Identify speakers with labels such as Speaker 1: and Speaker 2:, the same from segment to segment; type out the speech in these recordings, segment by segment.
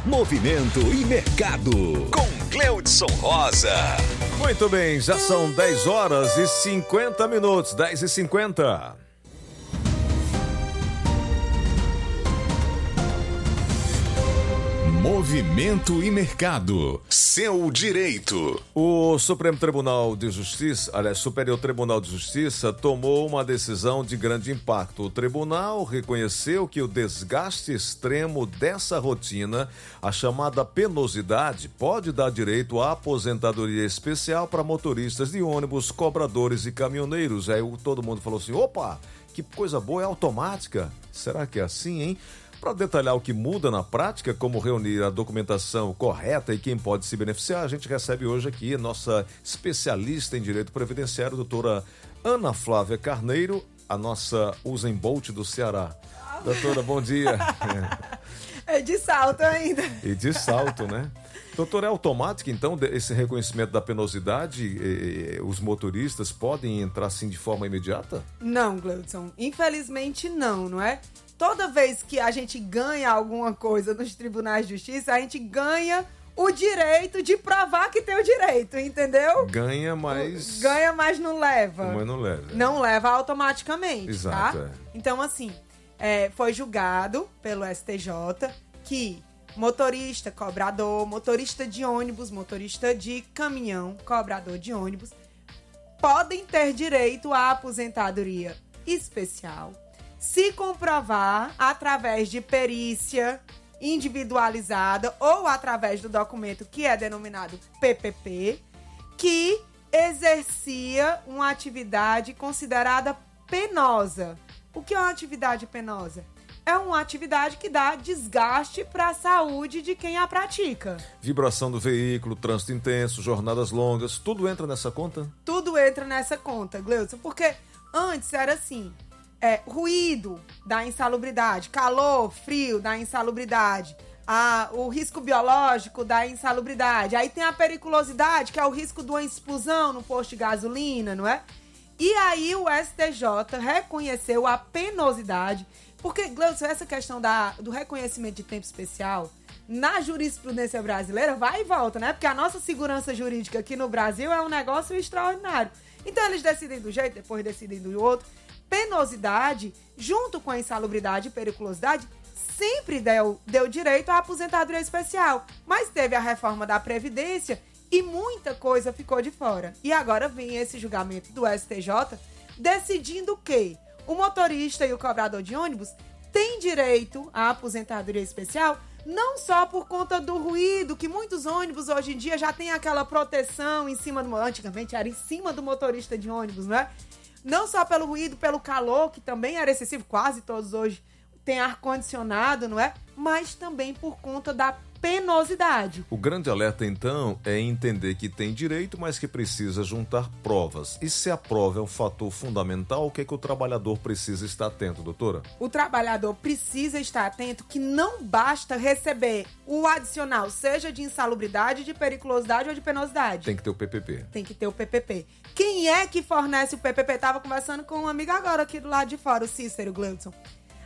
Speaker 1: Movimento e Mercado, com Cleudson Rosa.
Speaker 2: Muito bem, já são 10 horas e 50 minutos, 10h50.
Speaker 1: Movimento e Mercado, seu direito.
Speaker 2: O Supremo Tribunal de Justiça, Superior Tribunal de Justiça, tomou uma decisão de grande impacto. O tribunal reconheceu que o desgaste extremo dessa rotina, a chamada penosidade, pode dar direito à aposentadoria especial para motoristas de ônibus, cobradores e caminhoneiros. Aí todo mundo falou assim, opa, que coisa boa, é automática. Será que é assim, hein? Para detalhar o que muda na prática, como reunir a documentação correta e quem pode se beneficiar, a gente recebe hoje aqui a nossa especialista em direito previdenciário, doutora Ana Flávia Carneiro, a nossa Usain Bolt do Ceará. Doutora, bom dia.
Speaker 3: É de salto ainda.
Speaker 2: E de salto, né? Doutora, é automático, então, esse reconhecimento da penosidade? Os motoristas podem entrar assim de forma imediata?
Speaker 3: Não, Cleudson. Infelizmente não é? Toda vez que a gente ganha alguma coisa nos tribunais de justiça, a gente ganha o direito de provar que tem o direito, entendeu?
Speaker 2: Ganha, mas...
Speaker 3: Ganha, mas não leva.
Speaker 2: Mas não leva.
Speaker 3: Não leva automaticamente,
Speaker 2: exato,
Speaker 3: tá? Então, assim, foi julgado pelo STJ que motorista, cobrador, motorista de ônibus, motorista de caminhão, cobrador de ônibus, podem ter direito à aposentadoria especial se comprovar através de perícia individualizada ou através do documento que é denominado PPP, que exercia uma atividade considerada penosa. O que é uma atividade penosa? É uma atividade que dá desgaste para a saúde de quem a pratica.
Speaker 2: Vibração do veículo, trânsito intenso, jornadas longas, tudo entra nessa conta?
Speaker 3: Tudo entra nessa conta, Gleudson, porque antes era assim, ruído da insalubridade, calor, frio da insalubridade, o risco biológico da insalubridade, aí tem a periculosidade, que é o risco de uma explosão no posto de gasolina, não é? E aí o STJ reconheceu a penosidade, porque, Gleudson, essa questão do reconhecimento de tempo especial, na jurisprudência brasileira, vai e volta, né? Porque a nossa segurança jurídica aqui no Brasil é um negócio extraordinário. Então eles decidem do jeito, depois decidem do outro. Penosidade, junto com a insalubridade e periculosidade, sempre deu direito à aposentadoria especial. Mas teve a reforma da Previdência e muita coisa ficou de fora. E agora vem esse julgamento do STJ decidindo que o motorista e o cobrador de ônibus têm direito à aposentadoria especial, não só por conta do ruído, que muitos ônibus hoje em dia já tem aquela proteção em cima do... Antigamente era em cima do motorista de ônibus, não é? Não só pelo ruído, pelo calor, que também era excessivo, quase todos hoje têm ar-condicionado, não é? Mas também por conta da penosidade.
Speaker 2: O grande alerta, então, é entender que tem direito, mas que precisa juntar provas. E se a prova é um fator fundamental, o que é que o trabalhador precisa estar atento, doutora?
Speaker 3: O trabalhador precisa estar atento que não basta receber o adicional, seja de insalubridade, de periculosidade ou de penosidade.
Speaker 2: Tem que ter o PPP.
Speaker 3: Tem que ter o PPP. Quem é que fornece o PPP? Tava conversando com um amigo agora aqui do lado de fora, o Cícero Gleudson.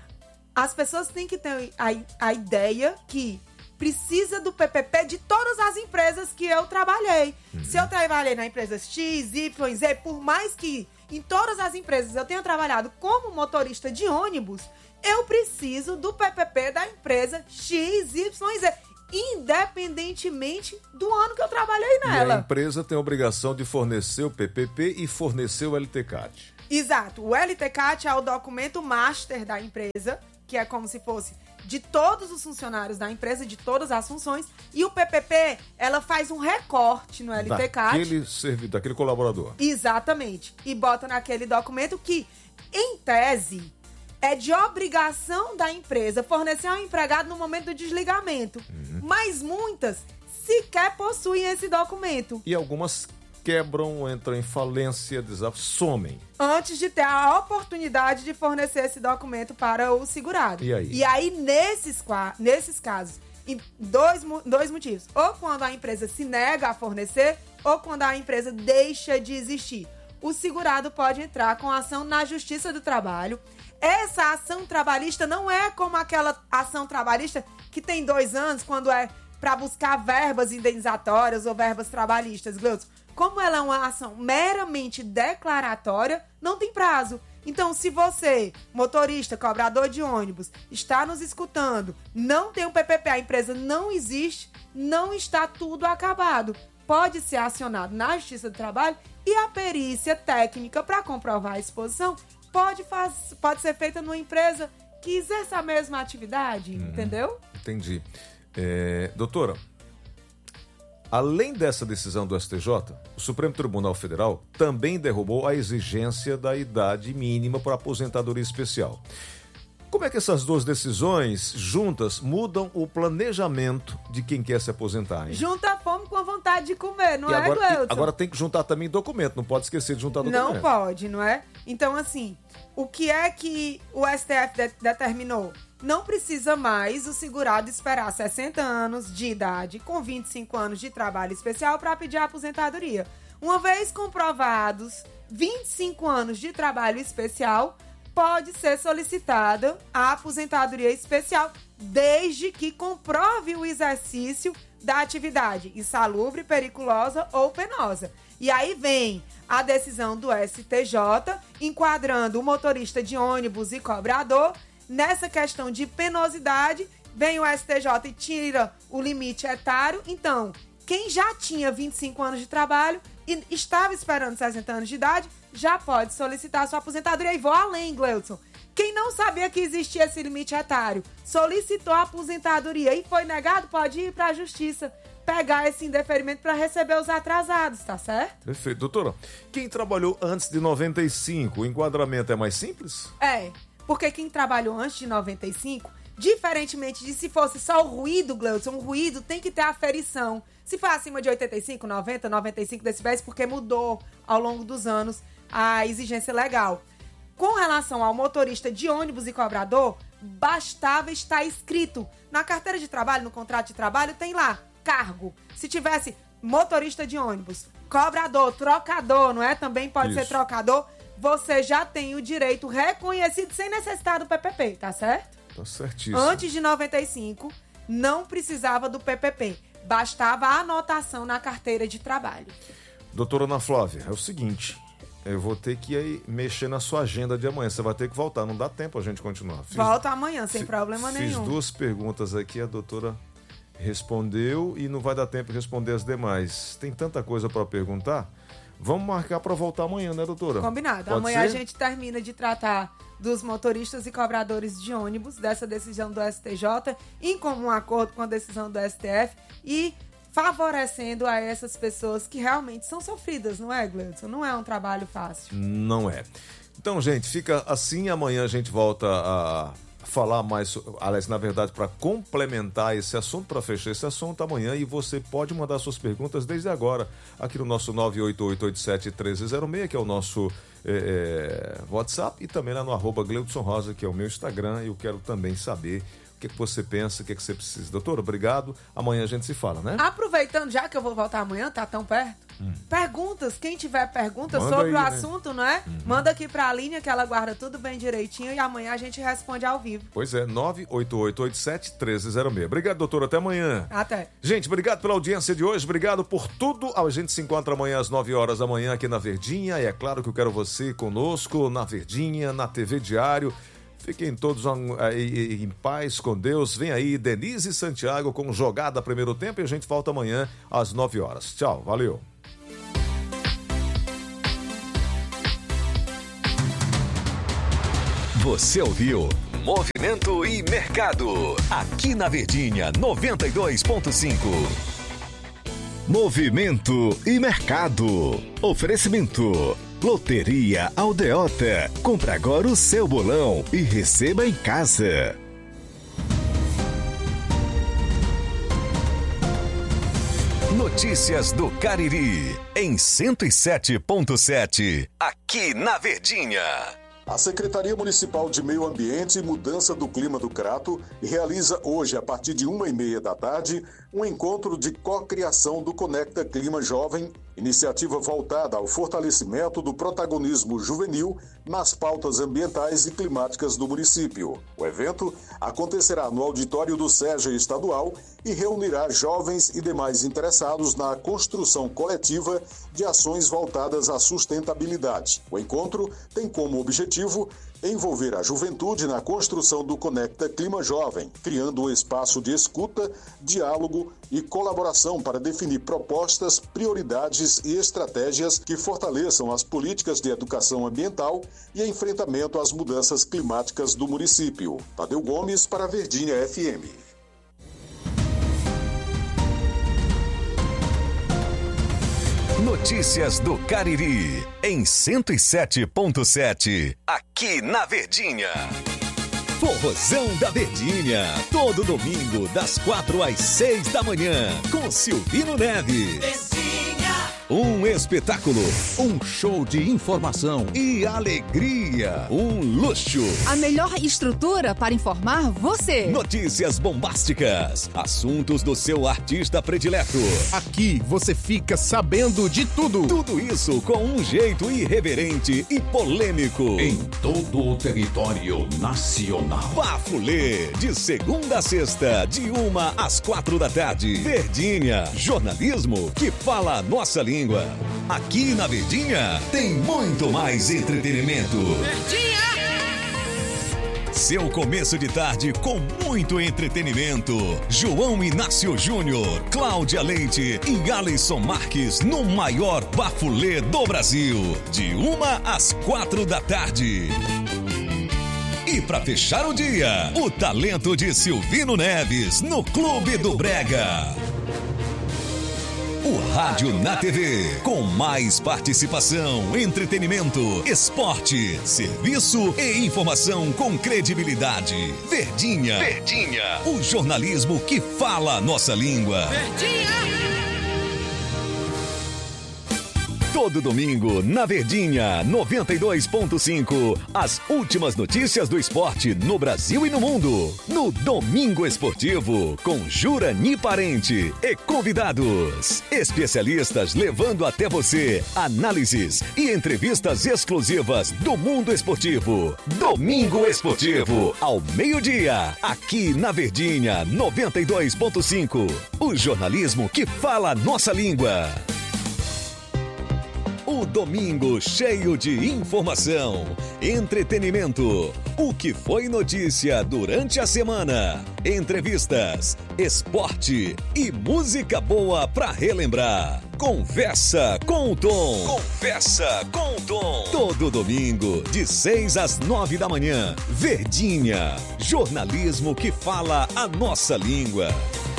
Speaker 3: As pessoas têm que ter a ideia que precisa do PPP de todas as empresas que eu trabalhei. Se eu trabalhei na empresa X, Y, Z, por mais que em todas as empresas eu tenha trabalhado como motorista de ônibus, eu preciso do PPP da empresa X, Y, Z, independentemente do ano que eu trabalhei nela.
Speaker 2: E a empresa tem a obrigação de fornecer o PPP e fornecer o LTCAT.
Speaker 3: Exato. O LTCAT é o documento master da empresa, que é como se fosse de todos os funcionários da empresa, de todas as funções, e o PPP, ela faz um recorte no LTCAT.
Speaker 2: Daquele colaborador.
Speaker 3: Exatamente. E bota naquele documento que, em tese, é de obrigação da empresa fornecer ao empregado no momento do desligamento. Mas muitas sequer possuem esse documento.
Speaker 2: E algumas quebram, entram em falência, somem.
Speaker 3: Antes de ter a oportunidade de fornecer esse documento para o segurado.
Speaker 2: E aí
Speaker 3: nesses casos, dois motivos. Ou quando a empresa se nega a fornecer, ou quando a empresa deixa de existir. O segurado pode entrar com ação na Justiça do Trabalho, essa ação trabalhista não é como aquela ação trabalhista que tem 2 anos, quando é para buscar verbas indenizatórias ou verbas trabalhistas, Gleudson. Como ela é uma ação meramente declaratória, não tem prazo. Então, se você, motorista, cobrador de ônibus, está nos escutando, não tem um PPP, a empresa não existe, não está tudo acabado. Pode ser acionado na Justiça do Trabalho e a perícia técnica para comprovar a exposição pode ser feita numa empresa que exerça a mesma atividade, entendeu?
Speaker 2: Entendi. Doutora, além dessa decisão do STJ, o Supremo Tribunal Federal também derrubou a exigência da idade mínima para aposentadoria especial. Como é que essas duas decisões juntas mudam o planejamento de quem quer se aposentar, hein?
Speaker 3: Junta a fome com a vontade de comer, não
Speaker 2: agora,
Speaker 3: é, Gleudson?
Speaker 2: Agora tem que juntar também documento, não pode esquecer de juntar documento.
Speaker 3: Não pode, não é? Então, assim, o que é que o STF determinou? Não precisa mais o segurado esperar 60 anos de idade com 25 anos de trabalho especial para pedir a aposentadoria. Uma vez comprovados 25 anos de trabalho especial, pode ser solicitada a aposentadoria especial, desde que comprove o exercício da atividade insalubre, periculosa ou penosa. E aí vem a decisão do STJ, enquadrando o motorista de ônibus e cobrador nessa questão de penosidade. Vem o STJ e tira o limite etário. Então, quem já tinha 25 anos de trabalho e estava esperando 60 anos de idade, já pode solicitar sua aposentadoria. E vou além, Gleudson. Quem não sabia que existia esse limite etário, solicitou a aposentadoria e foi negado, pode ir para a justiça pegar esse indeferimento para receber os atrasados, tá certo?
Speaker 2: Perfeito. Doutora, quem trabalhou antes de 95, o enquadramento é mais simples?
Speaker 3: Porque quem trabalhou antes de 95, diferentemente de se fosse só o ruído, Gleudson, o ruído tem que ter aferição. Se for acima de 85, 90, 95 decibéis, porque mudou ao longo dos anos a exigência legal. Com relação ao motorista de ônibus e cobrador, bastava estar escrito na carteira de trabalho, no contrato de trabalho, tem lá, cargo. Se tivesse motorista de ônibus, cobrador, trocador, não é? Também pode ser trocador. Você já tem o direito reconhecido sem necessitar do PPP, tá certo?
Speaker 2: Tá certíssimo.
Speaker 3: Antes de 95, não precisava do PPP. Bastava a anotação na carteira de trabalho.
Speaker 2: Doutora Ana Flávia, é o seguinte, eu vou ter que ir mexer na sua agenda de amanhã. Você vai ter que voltar, não dá tempo a gente continuar.
Speaker 3: Volta amanhã, sem problema nenhum.
Speaker 2: Fiz 2 perguntas aqui, a doutora respondeu e não vai dar tempo de responder as demais. Tem tanta coisa para perguntar. Vamos marcar para voltar amanhã, né, doutora?
Speaker 3: Combinado.
Speaker 2: Pode
Speaker 3: amanhã
Speaker 2: ser?
Speaker 3: A gente termina de tratar dos motoristas e cobradores de ônibus, dessa decisão do STJ, em comum acordo com a decisão do STF e favorecendo a essas pessoas que realmente são sofridas, não é, Gleudson? Não é um trabalho fácil.
Speaker 2: Não é. Então, gente, fica assim. Amanhã a gente volta a falar mais, aliás, na verdade, para complementar esse assunto, para fechar esse assunto amanhã, e você pode mandar suas perguntas desde agora aqui no nosso 988871306, que é o nosso WhatsApp, e também lá no @Gleudson Rosa, que é o meu Instagram. Eu quero também saber o que você pensa, o que você precisa. Doutor, obrigado. Amanhã a gente se fala, né?
Speaker 3: Aproveitando, já que eu vou voltar amanhã, tá tão perto. Perguntas, quem tiver perguntas
Speaker 2: Manda
Speaker 3: sobre
Speaker 2: aí,
Speaker 3: o
Speaker 2: né?
Speaker 3: assunto, não é? Manda aqui pra Aline, que ela guarda tudo bem direitinho, e amanhã a gente responde ao vivo.
Speaker 2: Pois é, 988871306. Obrigado, doutor. Até amanhã.
Speaker 3: Até.
Speaker 2: Gente, obrigado pela audiência de hoje, obrigado por tudo. A gente se encontra amanhã às 9 horas da manhã aqui na Verdinha. E é claro que eu quero você conosco na Verdinha, na TV Diário. Fiquem todos aí em paz com Deus. Vem aí Denise Santiago com Jogada Primeiro Tempo e a gente volta amanhã às 9 horas. Tchau, valeu.
Speaker 1: Você ouviu Movimento e Mercado, aqui na Verdinha 92.5. Movimento e Mercado. Oferecimento. Loteria Aldeota. Compre agora o seu bolão e receba em casa. Notícias do Cariri, em 107.7. Aqui na Verdinha.
Speaker 4: A Secretaria Municipal de Meio Ambiente e Mudança do Clima do Crato realiza hoje, a partir de 1h30 da tarde, um encontro de cocriação do Conecta Clima Jovem iniciativa voltada ao fortalecimento do protagonismo juvenil nas pautas ambientais e climáticas do município. O evento acontecerá no auditório do SEJA Estadual e reunirá jovens e demais interessados na construção coletiva de ações voltadas à sustentabilidade. O encontro tem como objetivo envolver a juventude na construção do Conecta Clima Jovem, criando um espaço de escuta, diálogo e colaboração para definir propostas, prioridades e estratégias que fortaleçam as políticas de educação ambiental e enfrentamento às mudanças climáticas do município. Tadeu Gomes para Verdinha FM.
Speaker 1: Notícias do Cariri, em 107.7, aqui na Verdinha. Forrozão da Verdinha, todo domingo, das 4 às 6 da manhã, com Silvino Neves. Verdinha. Um espetáculo, um show de informação e alegria, um luxo.
Speaker 5: A melhor estrutura para informar você.
Speaker 1: Notícias bombásticas, assuntos do seu artista predileto.
Speaker 6: Aqui você fica sabendo de tudo.
Speaker 1: Tudo isso com um jeito irreverente e polêmico.
Speaker 7: Em todo o território nacional.
Speaker 1: Bafulê, de segunda a sexta, de 1 às 4 da tarde. Verdinha, jornalismo que fala a nossa língua. Aqui na Verdinha tem muito mais entretenimento.
Speaker 5: Verdinha!
Speaker 1: Seu começo de tarde com muito entretenimento. João Inácio Júnior, Cláudia Leite e Alisson Marques no maior bafulê do Brasil. De 1 às 4 da tarde. E para fechar o dia, o talento de Silvino Neves no Clube do Brega. O rádio na TV, com mais participação, entretenimento, esporte, serviço e informação com credibilidade. Verdinha. Verdinha. O jornalismo que fala a nossa língua.
Speaker 5: Verdinha!
Speaker 1: Todo domingo, na Verdinha 92.5, as últimas notícias do esporte no Brasil e no mundo. No Domingo Esportivo, com Jurani Parente e convidados. Especialistas levando até você análises e entrevistas exclusivas do mundo esportivo. Domingo Esportivo, ao meio-dia, aqui na Verdinha 92.5. O jornalismo que fala a nossa língua. O domingo cheio de informação, entretenimento, o que foi notícia durante a semana, entrevistas, esporte e música boa pra relembrar. Conversa com o Tom. Conversa com o Tom. Todo domingo, de 6 às 9 da manhã. Verdinha, jornalismo que fala a nossa língua.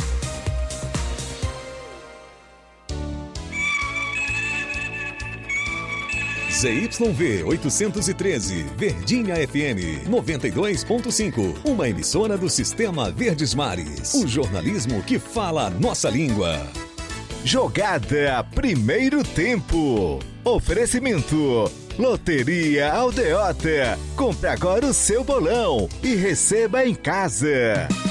Speaker 1: ZYV 813, Verdinha FM 92.5, uma emissora do Sistema Verdes Mares. O jornalismo que fala a nossa língua. Jogada Primeiro Tempo. Oferecimento Loteria Aldeota. Compre agora o seu bolão e receba em casa.